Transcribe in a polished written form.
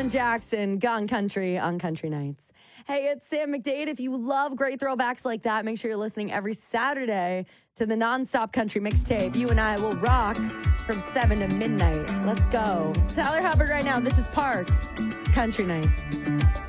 Alan Jackson, Gone Country on Country Nights. Hey, it's Sam McDade. If you love great throwbacks like that, make sure you're listening every Saturday to the Nonstop Country Mixtape. You and I will rock from 7 to midnight. Let's go. Tyler Hubbard right now. This is Park. Country Nights.